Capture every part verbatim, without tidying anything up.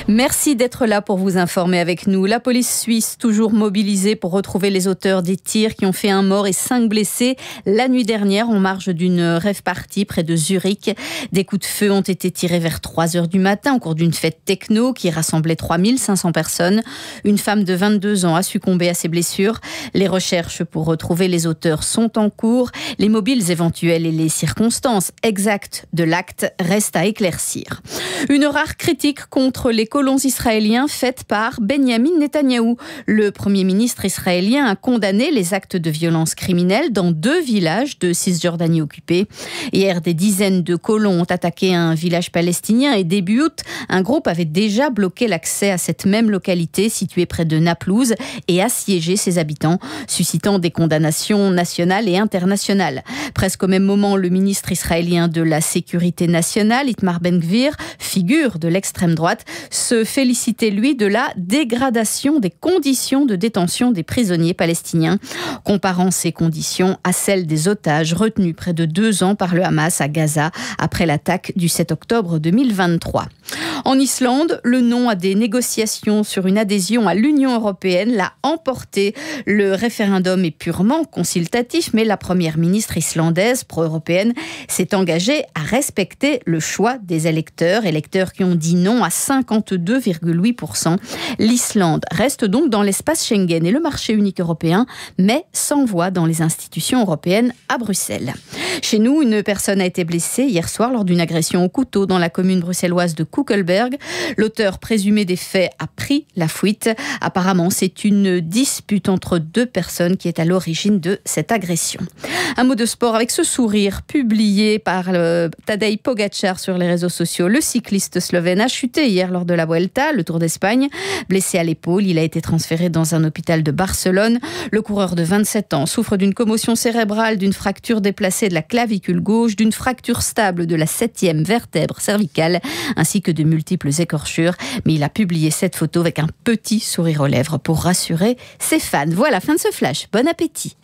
Merci d'être là pour vous informer avec nous. La police suisse toujours mobilisée pour retrouver les auteurs des tirs qui ont fait un mort et cinq blessés la nuit dernière en marge d'une rave party près de Zurich. Des coups de feu ont été tirés vers trois heures du matin au cours d'une fête techno qui rassemblait trois mille cinq cents personnes. Une femme de vingt-deux ans a succombé à ses blessures. Les recherches pour retrouver les auteurs sont en cours. Les mobiles éventuels et les circonstances exactes de l'acte restent à éclaircir. Une rare critique contre les colons israéliens faite par Benjamin Netanyahou. Le Premier ministre israélien a condamné les actes de violence criminelle dans deux villages de Cisjordanie occupés. Hier, des dizaines de colons ont attaqué un village palestinien et début août, un groupe avait déjà bloqué l'accès à cette même localité située près de Naplouse et assiégé ses habitants, suscitant des condamnations nationales et internationales. Presque au même moment, le ministre israélien de la Sécurité nationale, Itamar Ben-Gvir, figure de l'extrême droite, se félicitait, lui, de la dégradation des conditions de détention des prisonniers palestiniens, comparant ces conditions à celles des otages retenus près de deux ans par le Hamas à Gaza après l'attaque du sept octobre deux mille vingt-trois. En Islande, le non à des négociations sur une adhésion à l'Union européenne l'a emporté. Le référendum est purement consultatif, mais la première ministre islandaise pro-européenne s'est engagée à respecter le choix des électeurs, électeurs qui ont dit non à cinquante-deux virgule huit pour cent. L'Islande reste donc dans l'espace Schengen et le marché unique européen, mais sans voix dans les institutions européennes à Bruxelles. Chez nous, une personne a été blessée hier soir lors d'une agression au couteau dans la commune bruxelloise de Kuckelberg. L'auteur présumé des faits a pris la fuite. Apparemment, c'est une dispute entre deux personnes qui est à l'origine de cette agression. Un mot de sport avec ce sourire publié par euh, Tadej Pogačar sur les réseaux sociaux. Le cycliste slovène a chuté hier lors de la Vuelta, le Tour d'Espagne. Blessé à l'épaule, il a été transféré dans un hôpital de Barcelone. Le coureur de vingt-sept ans souffre d'une commotion cérébrale, d'une fracture déplacée de la clavicule gauche, d'une fracture stable de la septième vertèbre cervicale, ainsi que de multiples écorchures. Mais il a publié cette photo avec un petit sourire aux lèvres pour rassurer ses fans. Voilà, fin de ce flash. Bon appétit.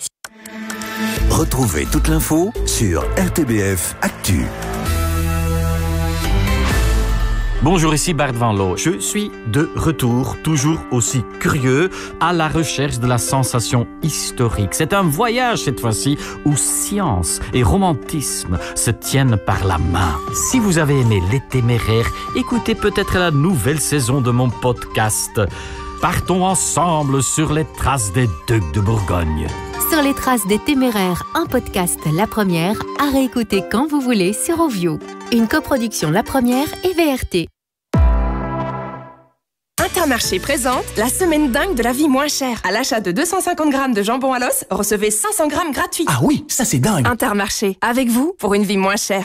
Retrouvez toute l'info sur R T B F Actu. Bonjour, ici Bart Van Loo. Je suis de retour, toujours aussi curieux, à la recherche de la sensation historique. C'est un voyage cette fois-ci où science et romantisme se tiennent par la main. Si vous avez aimé Les Téméraires, écoutez peut-être la nouvelle saison de mon podcast. Partons ensemble sur les traces des Ducs de Bourgogne. Sur les traces des Téméraires, un podcast La Première, à réécouter quand vous voulez sur Ovio. Une coproduction La Première et V R T. Intermarché présente la semaine dingue de la vie moins chère. À l'achat de deux cent cinquante grammes de jambon à l'os, recevez cinq cents grammes gratuits. Ah oui, ça c'est dingue. Intermarché, avec vous pour une vie moins chère.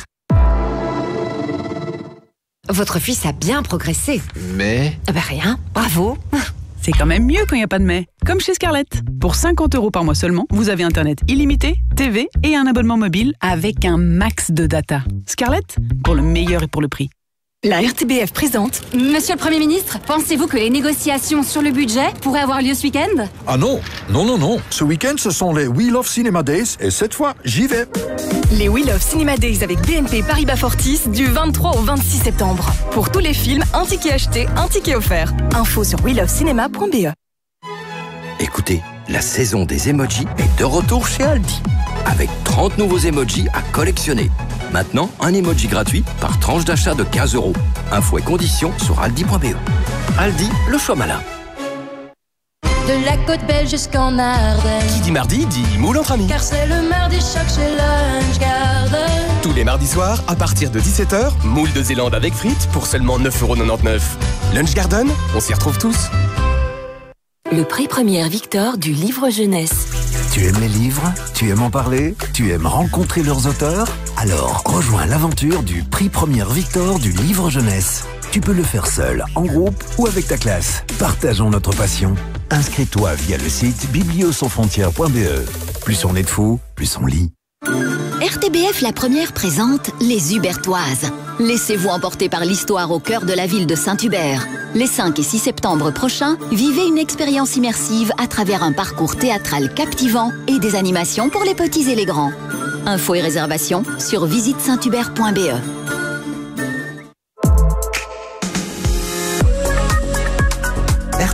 Votre fils a bien progressé. Mais... Ah bah rien, bravo. C'est quand même mieux quand il n'y a pas de mais. Comme chez Scarlett. Pour cinquante euros par mois seulement, vous avez Internet illimité, T V et un abonnement mobile avec un max de data. Scarlett, pour le meilleur et pour le prix. La R T B F présente. Monsieur le Premier ministre, pensez-vous que les négociations sur le budget pourraient avoir lieu ce week-end ? Ah non, non, non, non. Ce week-end, ce sont les We Love Cinema Days et cette fois, j'y vais. Les We Love Cinema Days avec B N P Paribas Fortis du vingt-trois au vingt-six septembre. Pour tous les films, un ticket acheté, un ticket offert. Info sur we love cinema point b e. Écoutez, la saison des emojis est de retour chez Aldi. Avec trente nouveaux emojis à collectionner. Maintenant, un emoji gratuit par tranche d'achat de quinze euros. Infos et conditions sur aldi point b e. Aldi, le choix malin. De la côte belge jusqu'en Ardennes. Qui dit mardi dit moule entre amis. Car c'est le mardi choc chez Lunch Garden. Tous les mardis soirs, à partir de dix-sept heures, moule de Zélande avec frites pour seulement neuf euros quatre-vingt-dix-neuf. Lunch Garden, on s'y retrouve tous. Le prix Première Victor du livre jeunesse. Tu aimes les livres? Tu aimes en parler? Tu aimes rencontrer leurs auteurs? Alors, rejoins l'aventure du prix Première Victor du livre jeunesse. Tu peux le faire seul, en groupe ou avec ta classe. Partageons notre passion. Inscris-toi via le site biblio sans frontières point b e. Plus on est de fous, plus on lit. R T B F La Première présente Les Hubertoises. Laissez-vous emporter par l'histoire au cœur de la ville de Saint-Hubert. Les cinq et six septembre prochains, vivez une expérience immersive à travers un parcours théâtral captivant et des animations pour les petits et les grands. Infos et réservations sur visite saint hubert point b e.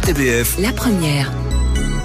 R T B F. La première.